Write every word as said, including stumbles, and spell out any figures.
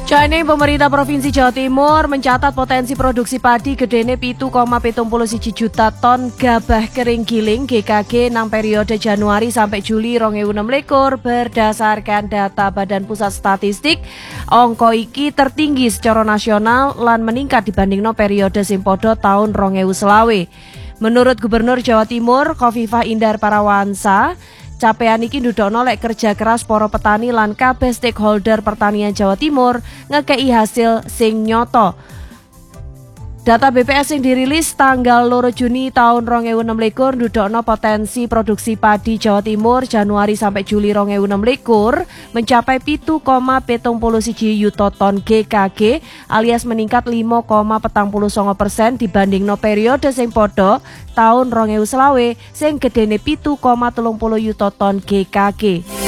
Jane pemerintah Provinsi Jawa Timur mencatat potensi produksi padi gedene pitu koma pitung puluh siji juta ton gabah kering giling G K G nang periode Januari sampai Juli dua ribu enam belas berdasarkan data Badan Pusat Statistik. Angka iki tertinggi secara nasional lan meningkat dibandingno periode sing padha tahun dua ribu selawe. Menurut Gubernur Jawa Timur Khofifah Indar Parawansa, capaian iki ndudokno lek kerja keras para petani lan kabeh stakeholder pertanian Jawa Timur ngekei hasil sing nyoto. Data B P S yang dirilis tanggal dua Juni tahun dua ribu enam belas ndudokno potensi produksi padi Jawa Timur Januari sampai Juli dua ribu enam belas mencapai pitu koma pitung puluh siji yuta ton G K G alias meningkat lima koma petang puluh sanga persen dibandingno periode sing padha tahun dua ribu selawe sing gedene pitu koma telung puluh yuta ton G K G.